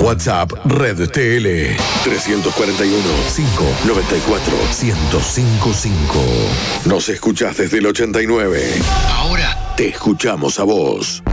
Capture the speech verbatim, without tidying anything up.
WhatsApp Red T L tres cuatro uno, cinco nueve cuatro, uno cero cinco cinco. Nos escuchás desde el ochenta y nueve. Ahora te escuchamos a vos.